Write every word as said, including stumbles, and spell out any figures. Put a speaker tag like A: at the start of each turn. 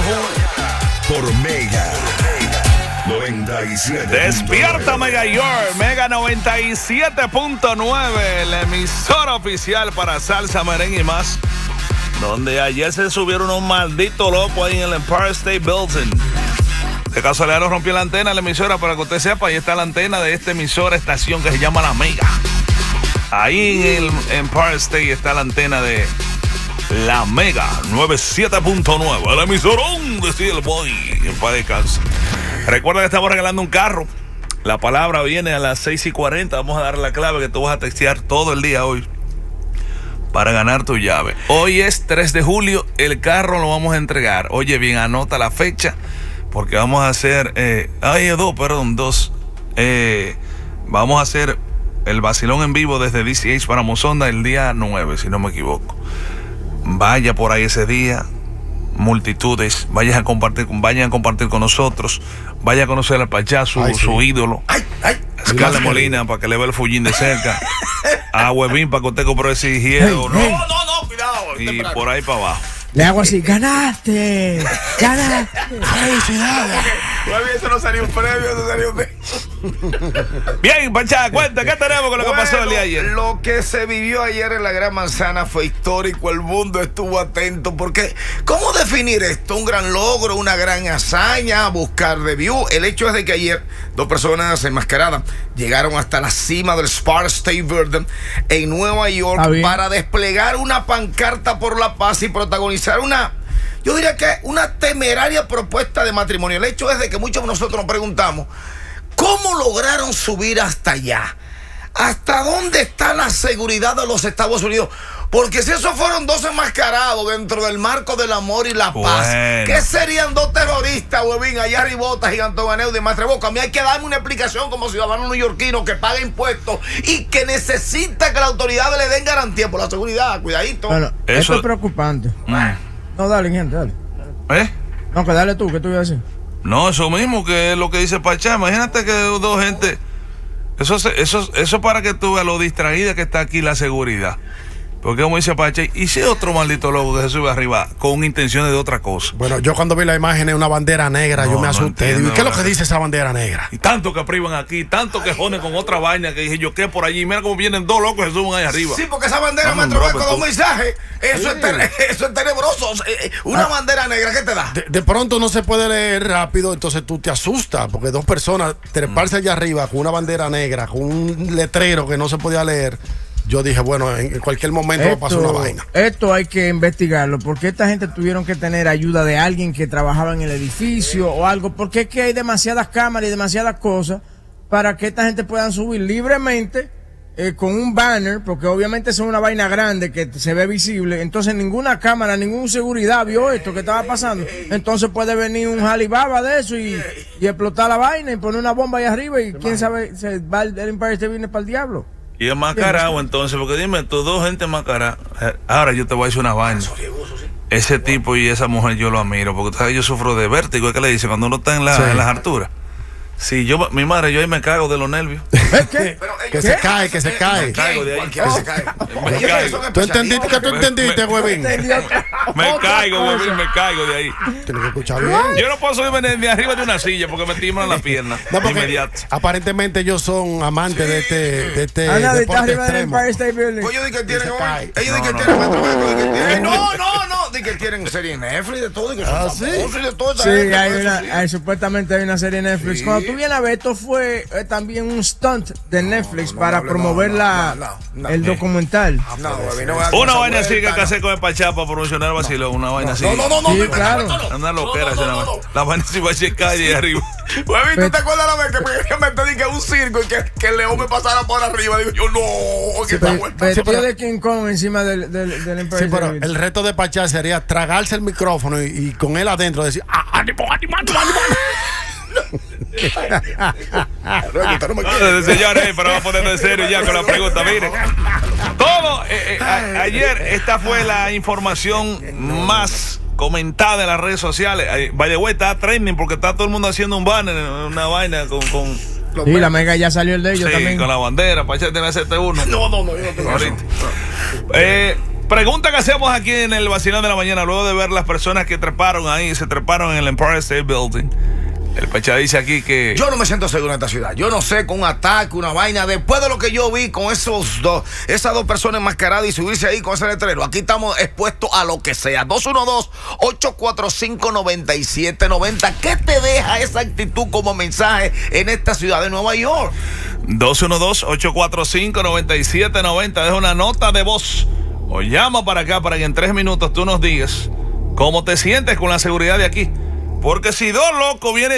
A: por Mega noventa y siete.
B: Despierta Mega York, Mega noventa y siete punto nueve, la emisora oficial para salsa, merengue y más. Donde ayer se subieron unos malditos locos ahí en el Empire State Building. De casualidad nos rompió la antena de la emisora, para que usted sepa, ahí está la antena de esta emisora, estación que se llama La Mega. Ahí en el Empire State está la antena de La Mega noventa y siete punto nueve, el emisorón de Steel Boy en paz descanse. Recuerda que estamos regalando un carro. La palabra viene a las seis y cuarenta. Vamos a dar la clave que tú vas a textear todo el día hoy para ganar tu llave. Hoy es tres de julio, el carro lo vamos a entregar. Oye bien, anota la fecha, porque vamos a hacer, eh, ay, dos, perdón, dos. Eh, vamos a hacer el vacilón en vivo desde D C H para Mozonda el día nueve, si no me equivoco. Vaya por ahí ese día, multitudes, vayan a compartir, vayan a compartir con nosotros, vaya a conocer al Pachá, su, ay, sí. su ídolo. Ay, ay. Scarlett Molina, para que le vea el fullín de cerca. A Huevín, para que usted compre ese hielo. No, no, no, cuidado. Y por ahí para abajo.
C: Le hago así, ganaste, ganaste.
D: Felicidades. Eso no salió un premio, eso salió un...
B: Bien, Pachá, cuenta, ¿qué tenemos con lo
D: bueno,
B: que pasó el día de ayer?
D: Lo que se vivió ayer en la Gran Manzana fue histórico, el mundo estuvo atento, porque ¿cómo definir esto? Un gran logro, una gran hazaña, buscar review. El hecho es de que ayer dos personas enmascaradas llegaron hasta la cima del Empire State Building en Nueva York para desplegar una pancarta por la paz y protagonizar una, yo diría que una temeraria propuesta de matrimonio. El hecho es de que muchos de nosotros nos preguntamos, ¿cómo lograron subir hasta allá? ¿Hasta dónde está la seguridad de los Estados Unidos? Porque si esos fueron dos enmascarados dentro del marco del amor y la paz, bueno, ¿qué serían dos terroristas, huevín, allá arribotas, Gigantobaneo de Mastreboca? A mí hay que darme una explicación como ciudadano neoyorquino que paga impuestos y que necesita que las autoridades le den garantía por la seguridad. Cuidadito.
C: Bueno,
B: eso
C: esto es preocupante. Mm. No, dale, gente, dale.
B: ¿Eh?
C: No, que dale tú, ¿qué tú ibas a decir?
B: No, eso mismo que es lo que dice Pachá. Imagínate que dos gente... Eso, eso, eso para que tú veas lo distraída que está aquí la seguridad. Porque como dice Pachá, y si otro maldito loco que se sube arriba con intenciones de otra cosa.
E: Bueno, yo cuando vi la imagen de una bandera negra, no, yo me asusté. No, ¿y qué es lo que dice esa bandera negra?
B: Y tanto que privan aquí, tanto que joden con otra vaina que dije yo, ¿qué por allí? Mira cómo vienen dos locos que se suben ahí arriba.
D: Sí, porque esa bandera me atravesó con dos mensajes. Eso, sí. es eso es tenebroso. Una ah, bandera negra, ¿qué te da?
E: De, de pronto no se puede leer rápido, entonces tú te asustas, porque dos personas treparse mm. allá arriba con una bandera negra, con un letrero que no se podía leer. Yo dije, bueno, en cualquier momento esto, va a pasar una vaina.
C: Esto hay que investigarlo, porque esta gente tuvieron que tener ayuda de alguien que trabajaba en el edificio o algo, porque es que hay demasiadas cámaras y demasiadas cosas para que esta gente puedan subir libremente eh, con un banner, porque obviamente es una vaina grande que se ve visible. Entonces ninguna cámara, ninguna seguridad vio esto que estaba pasando. Entonces puede venir un Alibaba de eso y, y explotar la vaina y poner una bomba ahí arriba y quién sabe, se va el, el Empire State viene para el diablo.
B: Y es mascarado entonces, porque dime, tú dos gente mascarada. Ahora yo te voy a decir una vaina. Ese tipo y esa mujer yo lo admiro, porque ¿sabes? Yo sufro de vértigo, es que le dice cuando uno está en, la, sí. en las alturas. Sí, yo, mi madre, yo ahí me cago de los nervios.
E: ¿Qué? Que se cae, que se cae.
B: Me caigo de ahí.
D: Se cae.
B: Me caigo.
E: ¿Tú entendiste que tú entendiste, huevín?
B: Me caigo, huevín, me caigo de ahí.
E: Tienes que escuchar bien.
B: Yo no puedo subirme ni arriba de una silla porque me tiemblan las piernas.
E: No, porque inmediato. Aparentemente ellos son amantes sí. de este, de este
C: Ana,
E: deporte extremo.
D: Ellos dicen que tienen ellos dicen que tienen no, no, no, dicen que tienen serie Netflix de todo y que son famosos y de todo.
C: Sí, hay una, supuestamente hay una serie Netflix. Cuando tú vienes a ver, esto fue eh, también un stunt de Netflix no, no, para no, promover no, la, no, no, no, el no, documental.
D: No, no,
B: una vaina así que hay que hacer con el Pachá para promocionar el vacilo. Una vaina así.
D: No, no, no, no.
C: Sí, claro.
B: Una loquera. La vaina así va a checar ahí arriba.
D: ¿Tú te acuerdas la vez que me pedí que un circo y que, que el león me pasara por arriba? Digo yo, no.
C: Sí, vestido de King Kong encima del, del, del Empire.
E: Sí, pero el reto de Pachá sería tragarse el micrófono y, y con él adentro decir, ¡ah, ánimo, ánimo, ánimo, ánimo!
B: no, señores, pero vamos a ponerlo en serio ya con la pregunta. Mire, todo eh, eh, a, ayer esta fue la información más comentada en las redes sociales. By the way, está trending porque está todo el mundo haciendo un banner, una vaina con, con
C: sí, la Mega ya salió el de ellos
B: sí,
C: también.
B: Con la bandera, Pachá tiene hacerte uno.
D: No, no, no, yo no tengo
B: ahorita. Eh, Pregunta que hacemos aquí en el Vacilón de la Mañana, luego de ver las personas que treparon ahí, se treparon en el Empire State Building. El Pecha dice aquí que...
D: Yo no me siento seguro en esta ciudad. Yo no sé, con un ataque, una vaina. Después de lo que yo vi con esos dos, esas dos personas enmascaradas y subirse ahí con ese letrero, aquí estamos expuestos a lo que sea. dos uno dos, ocho cuatro cinco, nueve siete nueve cero. ¿Qué te deja esa actitud como mensaje en esta ciudad de Nueva York?
B: dos uno dos, ocho cuatro cinco, nueve siete nueve cero. Deja una nota de voz o llama para acá para que en tres minutos tú nos digas cómo te sientes con la seguridad de aquí. Porque si dos locos vienen